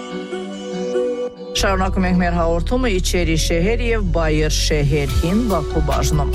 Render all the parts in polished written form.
Շարունակում ենք մեր հաղորդումը Իչերի շեհեր եւ Բայեր շեհեր հին Բաքու բաժնում։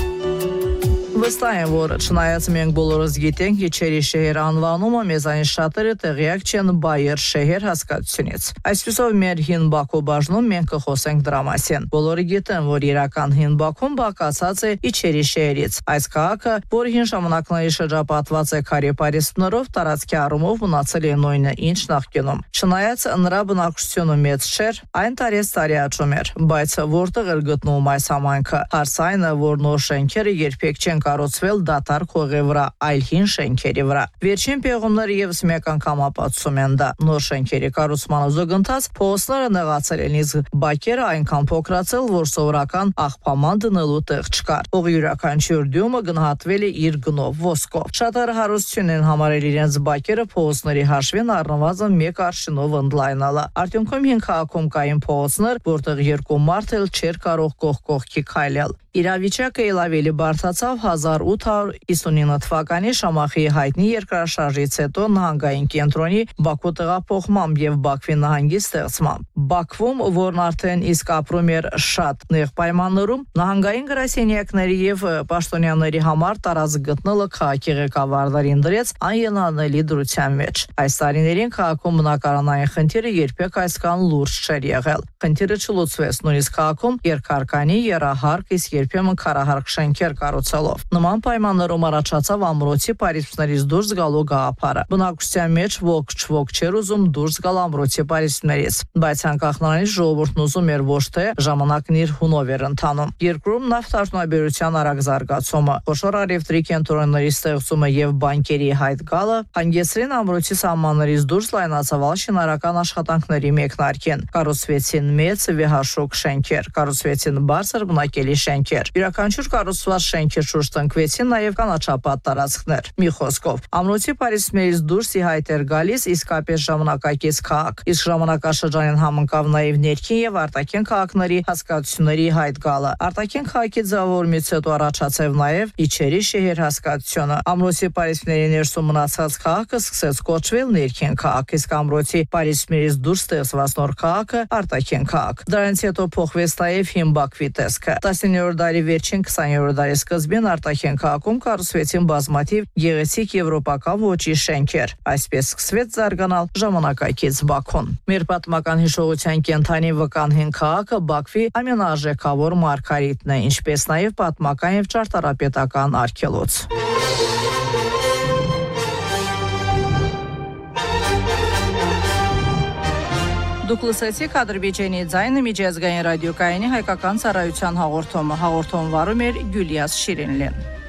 Վստահ եմ, որ չնայած մենք բոլորս գիտենք Իչերի շեհեր անվանումը, մեզանից շատերը տեղյակ չեն Բայեր շեհեր հասկացությունից։ Այսպիսով մեր հին Բաքու բաժնում մենք կխոսենք դրա մասին։ Բոլորը գիտեն, որ իրական հին Բաքուն բաղկացած է Իչերի շեհերից։ Այս քաղաքը, որը հին ժամանակների շրջապատված է քարե պարիսպներով, տարածքի առումով ունացել է նույնը ինչ նախկինում։ Չնայած նրա բնակչությունը մեծ չէր, այն տարի աճում էր, բայց որտեղ էր գտնվում այս համայնքը։ Հարց այն է, որ նոր շենքերը երբեք չեն կարոցվել դատարկ հողի վրա, այլ հին շենքերի վրա։ Վերջին պեղումները եւս մեկ անգամ ապացուցում են դա։ Նոր շենքերի կառուցման զուգընթաց փողոցները նեղացել են, իսկ բակերը այնքան փոքրացել, որ սովորական աղբաման դնելու տեղ չկար։ Հողի յուրաքանչյուր դյումը գնահատվել է իր գնով ոսկով։ Շատերը հարստություն են համարել իրենց բակերը փողոցների հաշվին առնվազն մեկ արշինով ընդլայնալը։ Արդյունքում հին քաղաքում կային փողոցներ, որտեղ երկու մարդ էլ չէր կարող կողքի քայլել։ Իրավիճակը ավելի բարձրացավ 1859 թվականի Շամախի հայտնի երկրաշարժից հետո նահանգային կենտրոնի Բաքու տեղափոխմամբ եւ Բաքվի նահանգի ստեղծմամբ։ Բաքվում, որն արդեն իսկ ապրում էր շատ նեղ պայմաններում, նահանգային գրասենյակների եւ պաշտոնյաների համար տարածք գտնելը քաղաքի ղեկավարներին դրեց անելանելի դրության մեջ։ Այս տարիներին քաղաքում բնակարանային խնդիրը երբեք այսքան լուրջ չէր եղել։ Խնդիրը չլուծվեց նույնիսկ քաղաքում երկհարկանի երահարկ, իսկ երբեմն քարահարկ շենքեր կառուցելով։ Նման պայմաններում առաջացավ ամրոցի պարիսպներից դուրս գալու գաղափարը։ Բնակչության մեջ ոք չէր ուզում դուրս գալ ամրոցի պարիսպներից, բայց անկախ նրանից ժողովուրդն ուզում էր ոչ թե ժամանակն իր հունով էր ընթանում։ Երկրում նավթարդյունաբերության արագ զարգացումը, խոշոր առևտրի կենտրոնների ստեղծումը եւ բանկերի հայտ գալը հանգեցրին ամրոցի սահմաններից դուրս լայնացավալ շինարարական աշխատանքների մեկնարկին։ Կառուցվեցին մեծ վեհաշոկ շենքեր, կառուցվեցին բարձր բնակելի շենքեր։ Յուրաքանչյուր կառուցված շենքի շուրջ տնկվեցին նաև կանաչապատ տարածքներ։ Մի խոսքով, ամրոցի պարիսպներից դուրս ի հայտ էր գալիս իսկապես ժամանակակից քաղաք։ Իսկ ժամանակաշրջանին համընկավ նաև ներքին եւ արտաքին քաղաքների հասկացությունների հայտ գալը։ Արտաքին քաղաքի ձևավորումից հետո առաջացավ նաև Իչերի շեհեր հասկացությունը։ Ամրոցի պարիսպների ներսում մնացած քաղաքը սկսեց կոչվել ներքին քաղաք, իսկ ամրոցի պարիսպներից դուրս ստեղծված նոր քաղաքը արտաքին քաղաք։ Դրանից հետո փոխվեց նաև հին Բաքվի տեսքը։ 19-րդ դարի վերջին 20-րդ դարի սկզբին արտաքին քաղաքում կառուցվեցին բազմաթիվ գեղեցիկ եվրոպական ոճի շենքեր։ Այսպես սկսվեց զարգանալ ժամանակակից Բաքուն։ Մեր պատմական հիշողության կենթանի վկան հին քաղաքը Բաքվի ամենաարժեքավոր մարգարիտն է, ինչպես նաև պատմական եւ ճարտարապետական արգելոց։ Դուք լսեցիք Ադրբեջանի ձայնը միջազգային ռադիոկայանի հայկական ծառայության հաղորդումը։ Հաղորդում վարում էր Գյուլիաս Շիրինլին։